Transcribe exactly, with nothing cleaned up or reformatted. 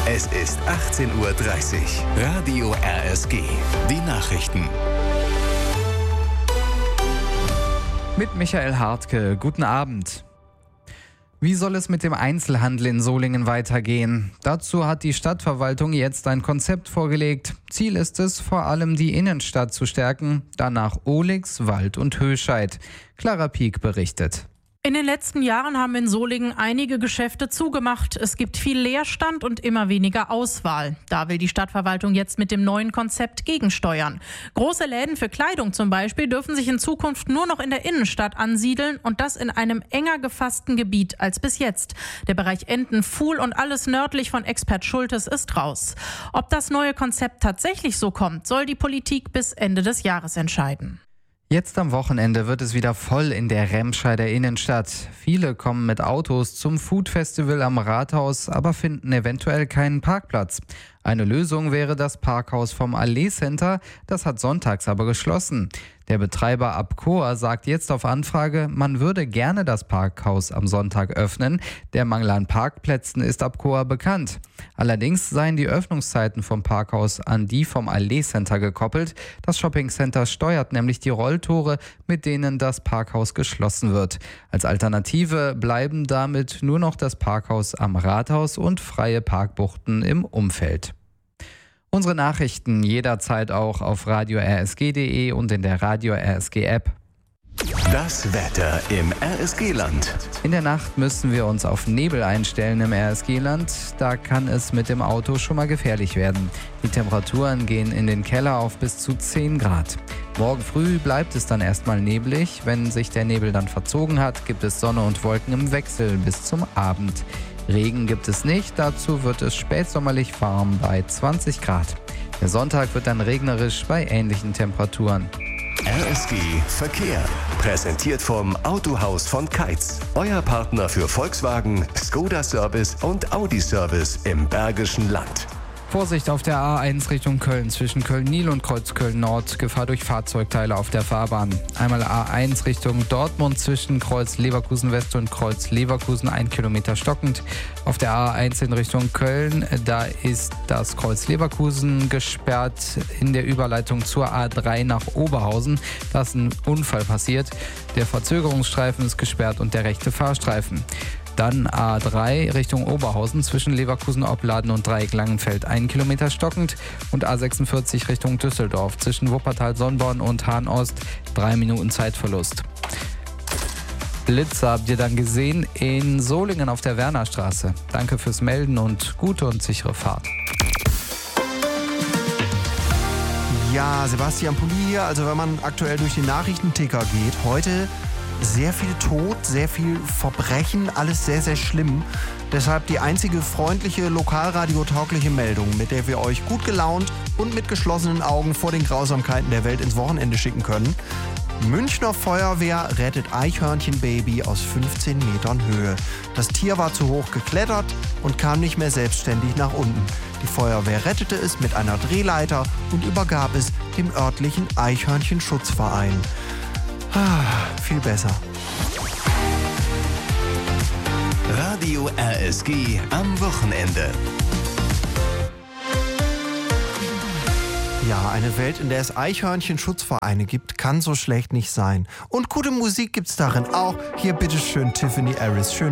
Es ist achtzehn Uhr dreißig. Radio R S G. Die Nachrichten. Mit Michael Hartke. Guten Abend. Wie soll es mit dem Einzelhandel in Solingen weitergehen? Dazu hat die Stadtverwaltung jetzt ein Konzept vorgelegt. Ziel ist es, vor allem die Innenstadt zu stärken, danach Ohlix, Wald und Höscheid. Clara Pieck berichtet. In den letzten Jahren haben in Solingen einige Geschäfte zugemacht. Es gibt viel Leerstand und immer weniger Auswahl. Da will die Stadtverwaltung jetzt mit dem neuen Konzept gegensteuern. Große Läden für Kleidung zum Beispiel dürfen sich in Zukunft nur noch in der Innenstadt ansiedeln und das in einem enger gefassten Gebiet als bis jetzt. Der Bereich Enten, Fuhl und alles nördlich von Expert Schultes ist raus. Ob das neue Konzept tatsächlich so kommt, soll die Politik bis Ende des Jahres entscheiden. Jetzt am Wochenende wird es wieder voll in der Remscheider Innenstadt. Viele kommen mit Autos zum Food Festival am Rathaus, aber finden eventuell keinen Parkplatz. Eine Lösung wäre das Parkhaus vom Allee Center, das hat sonntags aber geschlossen. Der Betreiber Abcoa sagt jetzt auf Anfrage, man würde gerne das Parkhaus am Sonntag öffnen. Der Mangel an Parkplätzen ist Abcoa bekannt. Allerdings seien die Öffnungszeiten vom Parkhaus an die vom Allee Center gekoppelt. Das Shoppingcenter steuert nämlich die Rolltore, mit denen das Parkhaus geschlossen wird. Als Alternative bleiben damit nur noch das Parkhaus am Rathaus und freie Parkbuchten im Umfeld. Unsere Nachrichten jederzeit auch auf radio r s g punkt d e und in der Radio R S G App. Das Wetter im R S G-Land. In der Nacht müssen wir uns auf Nebel einstellen im R S G-Land. Da kann es mit dem Auto schon mal gefährlich werden. Die Temperaturen gehen in den Keller auf bis zu zehn Grad. Morgen früh bleibt es dann erstmal neblig. Wenn sich der Nebel dann verzogen hat, gibt es Sonne und Wolken im Wechsel bis zum Abend. Regen gibt es nicht, dazu wird es spätsommerlich warm bei zwanzig Grad. Der Sonntag wird dann regnerisch bei ähnlichen Temperaturen. R S G Verkehr. Präsentiert vom Autohaus von Keitz. Euer Partner für Volkswagen, Skoda Service und Audi Service im Bergischen Land. Vorsicht auf der A eins Richtung Köln zwischen Köln-Nil und Kreuz-Köln-Nord. Gefahr durch Fahrzeugteile auf der Fahrbahn. Einmal A eins Richtung Dortmund zwischen Kreuz Leverkusen-West und Kreuz Leverkusen, ein Kilometer stockend. Auf der A eins in Richtung Köln, da ist das Kreuz Leverkusen gesperrt in der Überleitung zur A drei nach Oberhausen. Da ist ein Unfall passiert. Der Verzögerungsstreifen ist gesperrt und der rechte Fahrstreifen. Dann A drei Richtung Oberhausen zwischen Leverkusen-Opladen und Dreieck-Langenfeld, einen Kilometer stockend. Und A sechsundvierzig Richtung Düsseldorf zwischen Wuppertal-Sonnborn und Hahn-Ost, drei Minuten Zeitverlust. Blitze habt ihr dann gesehen in Solingen auf der Wernerstraße. Danke fürs Melden und gute und sichere Fahrt. Ja, Sebastian Pulli hier. Also wenn man aktuell durch den Nachrichtenticker geht, heute sehr viel Tod, sehr viel Verbrechen, alles sehr, sehr schlimm. Deshalb die einzige freundliche, lokalradiotaugliche Meldung, mit der wir euch gut gelaunt und mit geschlossenen Augen vor den Grausamkeiten der Welt ins Wochenende schicken können. Münchner Feuerwehr rettet Eichhörnchenbaby aus fünfzehn Metern Höhe. Das Tier war zu hoch geklettert und kam nicht mehr selbstständig nach unten. Die Feuerwehr rettete es mit einer Drehleiter und übergab es dem örtlichen Eichhörnchenschutzverein. Ah, viel besser. Radio R S G am Wochenende. Ja, eine Welt, in der es Eichhörnchenschutzvereine gibt, kann so schlecht nicht sein. Und gute Musik gibt's darin auch. Hier bitteschön Tiffany Harris. Schön